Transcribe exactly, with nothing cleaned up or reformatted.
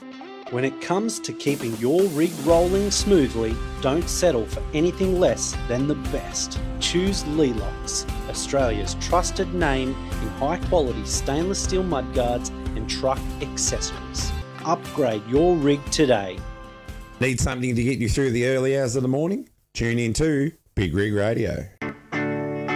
When it comes to keeping your rig rolling smoothly, don't settle for anything less than the best. Choose Leelux, Australia's trusted name in high-quality stainless steel mudguards and truck accessories. Upgrade your rig today. Need something to get you through the early hours of the morning? Tune in to Big Rig Radio.